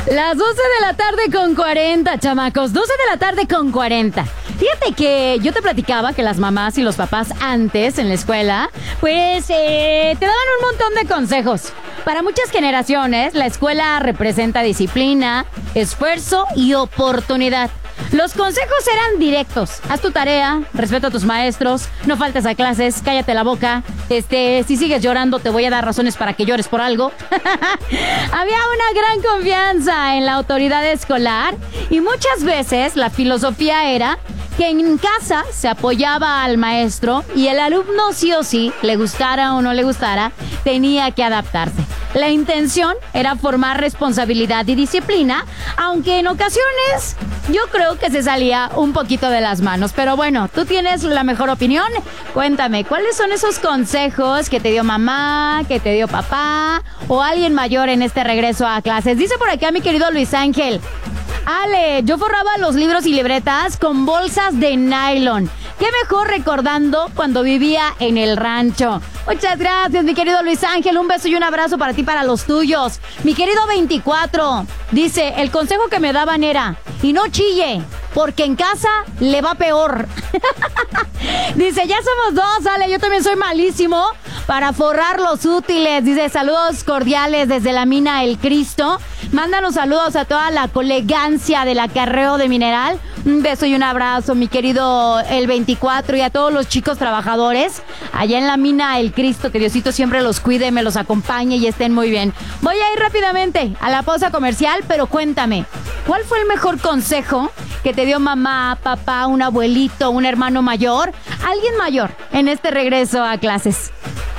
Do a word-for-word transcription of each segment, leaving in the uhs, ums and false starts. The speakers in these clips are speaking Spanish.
Las doce de la tarde con cuarenta, chamacos. doce de la tarde con cuarenta. Fíjate que yo te platicaba que las mamás y los papás antes en la escuela, pues eh, te daban un montón de consejos. Para muchas generaciones, la escuela representa disciplina, esfuerzo y oportunidad. Los consejos eran directos. Haz tu tarea, respeta a tus maestros, no faltes a clases, cállate la boca. Este, si sigues llorando, te voy a dar razones para que llores por algo. Había una gran confianza en la autoridad escolar y muchas veces la filosofía era que en casa se apoyaba al maestro y el alumno sí o sí, le gustara o no le gustara, tenía que adaptarse. La intención era formar responsabilidad y disciplina, aunque en ocasiones yo creo que se salía un poquito de las manos. Pero bueno, tú tienes la mejor opinión. Cuéntame, ¿cuáles son esos consejos que te dio mamá, que te dio papá o alguien mayor en este regreso a clases? Dice por acá mi querido Luis Ángel: Ale, yo forraba los libros y libretas con bolsas de nylon. Qué mejor recordando cuando vivía en el rancho. Muchas gracias, mi querido Luis Ángel. Un beso y un abrazo para ti y para los tuyos. Mi querido veinticuatro dice: el consejo que me daban era: y no chille, porque en casa le va peor. Dice: ya somos dos, Ale, yo también soy malísimo para forrar los útiles. Dice: saludos cordiales desde la mina El Cristo. Mándanos saludos a toda la colegancia del acarreo de mineral. Un beso y un abrazo, mi querido el veinticuatro, y a todos los chicos trabajadores allá en la mina El Cristo. Que Diosito siempre los cuide, me los acompañe y estén muy bien. Voy a ir rápidamente a la pausa comercial, pero cuéntame, ¿cuál fue el mejor consejo que te dio mamá, papá, un abuelito, un hermano mayor, alguien mayor en este regreso a clases?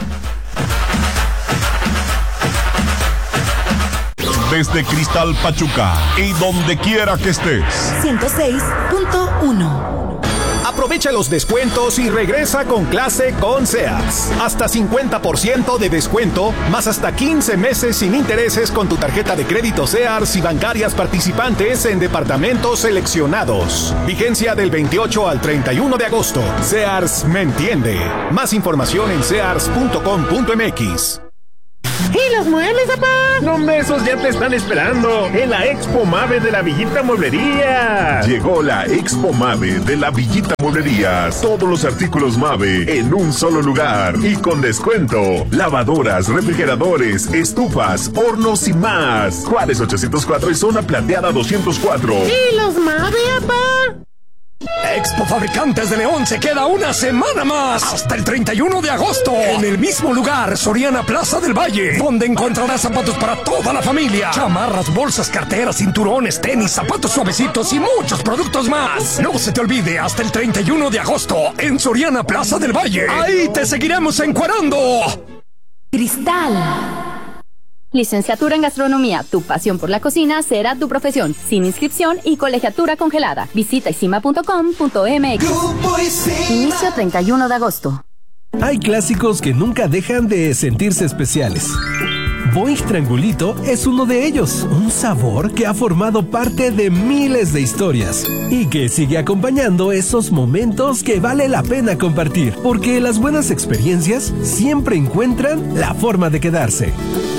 Desde Cristal Pachuca y donde quiera que estés. ciento seis punto uno. Aprovecha los descuentos y regresa con clase con Sears. Hasta cincuenta por ciento de descuento, más hasta quince meses sin intereses con tu tarjeta de crédito Sears y bancarias participantes en departamentos seleccionados. Vigencia del veintiocho al treinta y uno de agosto. Sears me entiende. Más información en sears punto com punto m x. ¿Y los muebles, papá? No, hombre, esos ya te están esperando en la Expo Mave de la Villita Mueblería. Llegó la Expo Mave de la Villita Mueblería. Todos los artículos Mave en un solo lugar y con descuento. Lavadoras, refrigeradores, estufas, hornos y más. Juárez ochocientos cuatro y Zona Plateada doscientos cuatro. ¿Y los Mave, papá? Expo Fabricantes de León se queda una semana más, hasta el treinta y uno de agosto, en el mismo lugar, Soriana Plaza del Valle, donde encontrarás zapatos para toda la familia, chamarras, bolsas, carteras, cinturones, tenis, zapatos suavecitos y muchos productos más. No se te olvide, hasta el treinta y uno de agosto, en Soriana Plaza del Valle. Ahí te seguiremos encuerando. Cristal. Licenciatura en Gastronomía, tu pasión por la cocina será tu profesión, sin inscripción y colegiatura congelada. Visita isima punto com punto m x. Inicio treinta y uno de agosto. Hay clásicos que nunca dejan de sentirse especiales. Boing Triangulito es uno de ellos, un sabor que ha formado parte de miles de historias y que sigue acompañando esos momentos que vale la pena compartir, porque las buenas experiencias siempre encuentran la forma de quedarse.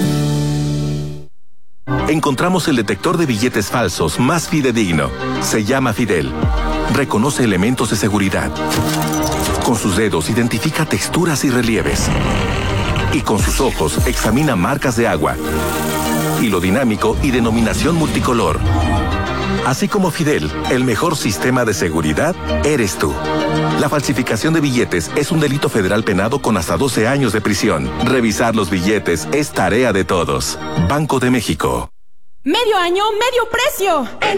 Encontramos el detector de billetes falsos más fidedigno. Se llama Fidel. Reconoce elementos de seguridad. Con sus dedos identifica texturas y relieves. Y con sus ojos examina marcas de agua. Hilo dinámico y denominación multicolor. Así como Fidel, el mejor sistema de seguridad eres tú. La falsificación de billetes es un delito federal penado con hasta doce años de prisión. Revisar los billetes es tarea de todos. Banco de México. Medio año, medio precio. En